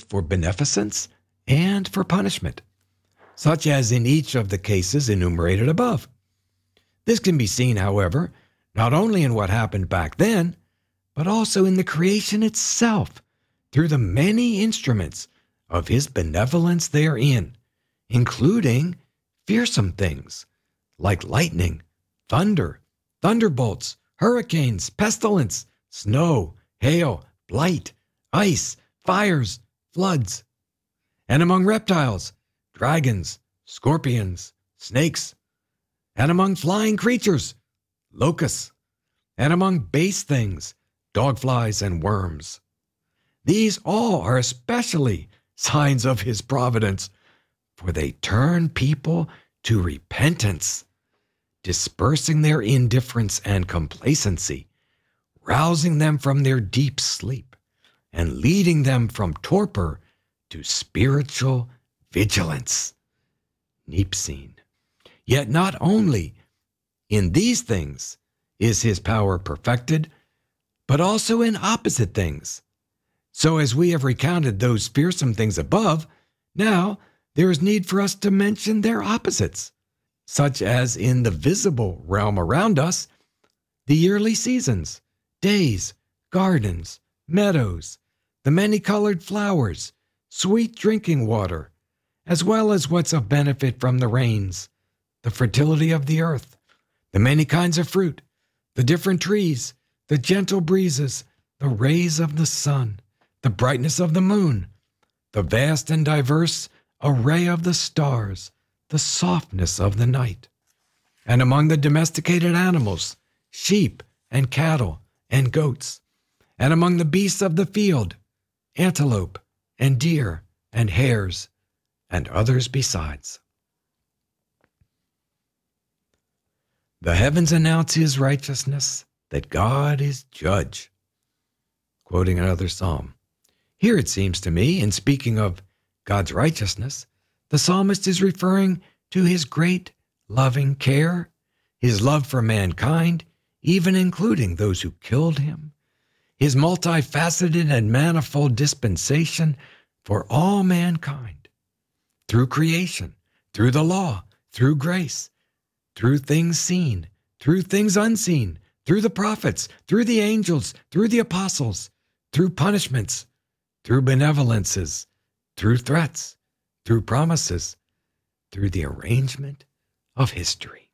for beneficence and for punishment, such as in each of the cases enumerated above. This can be seen, however, not only in what happened back then, but also in the creation itself, through the many instruments of his benevolence therein, including fearsome things like lightning, thunder, thunderbolts, hurricanes, pestilence, snow, hail, blight, ice, fires, floods, and among reptiles, dragons, scorpions, snakes, and among flying creatures, locusts, and among base things, dogflies and worms. These all are especially signs of his providence, for they turn people to repentance, dispersing their indifference and complacency, rousing them from their deep sleep, and leading them from torpor to spiritual vigilance. Nipsine. Yet not only in these things is his power perfected, but also in opposite things. So as we have recounted those fearsome things above, now there is need for us to mention their opposites, such as in the visible realm around us, the yearly seasons, days, gardens, meadows, the many-colored flowers, sweet drinking water, as well as what's of benefit from the rains, the fertility of the earth, the many kinds of fruit, the different trees, the gentle breezes, the rays of the sun, the brightness of the moon, the vast and diverse array of the stars, the softness of the night. And among the domesticated animals, sheep and cattle and goats, and among the beasts of the field, antelope and deer and hares, and others besides. The heavens announce his righteousness, that God is judge. Quoting another psalm. Here it seems to me, in speaking of God's righteousness, the psalmist is referring to his great loving care, his love for mankind, even including those who killed him, his multifaceted and manifold dispensation for all mankind, through creation, through the law, through grace, through things seen, through things unseen, through the prophets, through the angels, through the apostles, through punishments, through benevolences, through threats, through promises, through the arrangement of history.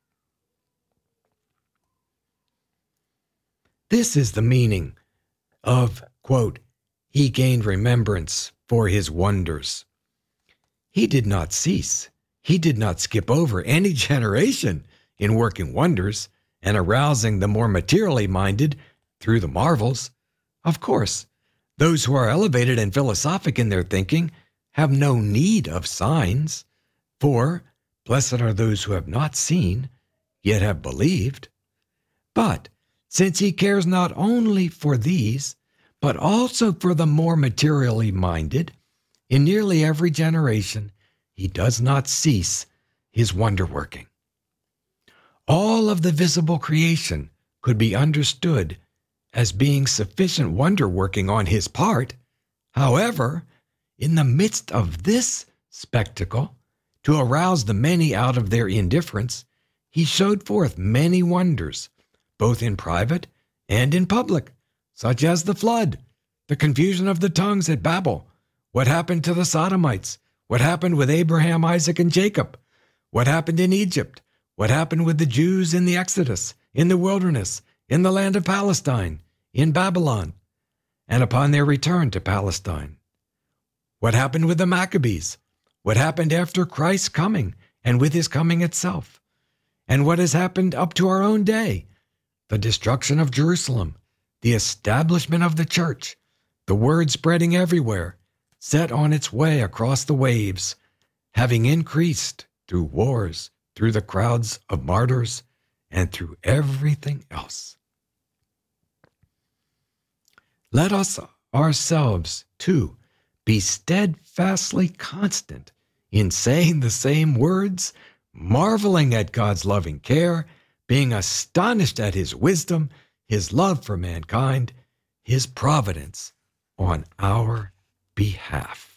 This is the meaning of, quote, he gained remembrance for his wonders. He did not cease. He did not skip over any generation in working wonders and arousing the more materially minded through the marvels. Of course, those who are elevated and philosophic in their thinking have no need of signs, for blessed are those who have not seen, yet have believed. But since he cares not only for these, but also for the more materially minded, in nearly every generation, he does not cease his wonder-working. All of the visible creation could be understood as being sufficient wonder-working on his part. However, in the midst of this spectacle, to arouse the many out of their indifference, he showed forth many wonders, both in private and in public, such as the flood, the confusion of the tongues at Babel, what happened to the Sodomites, what happened with Abraham, Isaac, and Jacob, what happened in Egypt, what happened with the Jews in the Exodus, in the wilderness, in the land of Palestine, in Babylon, and upon their return to Palestine. What happened with the Maccabees, what happened after Christ's coming and with his coming itself, and what has happened up to our own day, the destruction of Jerusalem, the establishment of the church, the word spreading everywhere, set on its way across the waves, having increased through wars, through the crowds of martyrs, and through everything else. Let us ourselves, too, be steadfastly constant in saying the same words, marveling at God's loving care, being astonished at his wisdom, his love for mankind, his providence on our behalf.